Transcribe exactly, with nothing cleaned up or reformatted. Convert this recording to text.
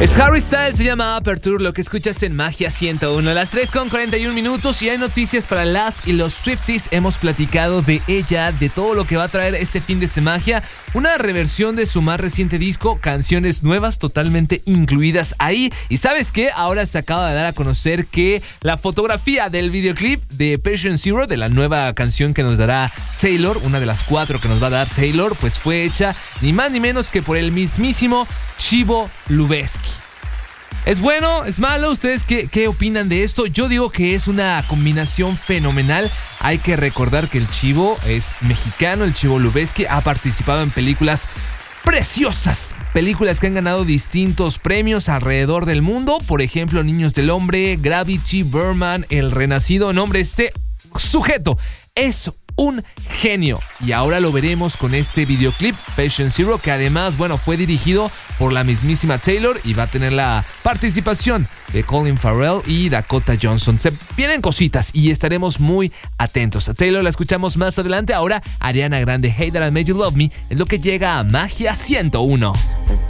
Es Harry Styles, se llama Aperture, lo que escuchas en Magia ciento uno. A las tres con cuarenta y un minutos y hay noticias para las y los Swifties. Hemos platicado de ella, de todo lo que va a traer este fin de semana. Una reversión de su más reciente disco, canciones nuevas totalmente incluidas ahí. Y ¿sabes qué? Ahora se acaba de dar a conocer que la fotografía del videoclip de Patient Zero, de la nueva canción que nos dará Taylor, una de las cuatro que nos va a dar Taylor, pues fue hecha ni más ni menos que por el mismísimo Chivo Lubezki. ¿Es bueno? ¿Es malo? ¿Ustedes qué, qué opinan de esto? Yo digo que es una combinación fenomenal. Hay que recordar que el Chivo es mexicano, el Chivo Lubezki ha participado en películas preciosas, películas que han ganado distintos premios alrededor del mundo. Por ejemplo, Niños del Hombre, Gravity, Birdman, El Renacido. No, hombre, este sujeto es un genio. Y ahora lo veremos con este videoclip, Patient Zero, que además, bueno, fue dirigido por la mismísima Taylor y va a tener la participación de Colin Farrell y Dakota Johnson. Se vienen cositas y estaremos muy atentos. A Taylor la escuchamos más adelante. Ahora Ariana Grande, Hey That I Made You Love Me, es lo que llega a Magia ciento uno.